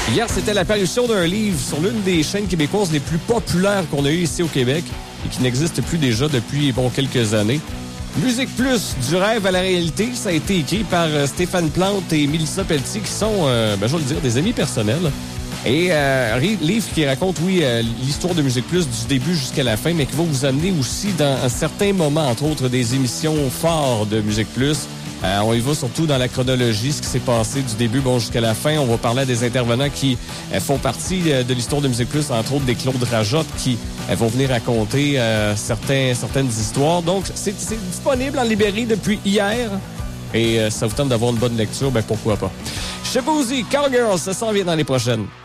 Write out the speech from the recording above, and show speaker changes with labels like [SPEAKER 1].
[SPEAKER 1] Hier, c'était l'apparition d'un livre sur l'une des chaînes québécoises les plus populaires qu'on a eues ici au Québec et qui n'existe plus déjà depuis quelques années. Musique Plus, du rêve à la réalité, ça a été écrit par Stéphane Plante et Mélissa Pelletier, qui sont, je vais le dire, des amis personnels. Et livre qui raconte, l'histoire de Musique Plus du début jusqu'à la fin, mais qui va vous amener aussi dans un certain moment, entre autres, des émissions phares de Musique Plus. On y va surtout dans la chronologie, ce qui s'est passé du début jusqu'à la fin. On va parler des intervenants qui font partie de l'histoire de Musique Plus, entre autres des Claude Rajotte, qui vont venir raconter certaines histoires. Donc, c'est disponible en librairie depuis hier. Et ça vous tente d'avoir une bonne lecture, pourquoi pas. Shaboozey, Cowgirls, ça s'en vient dans les prochaines.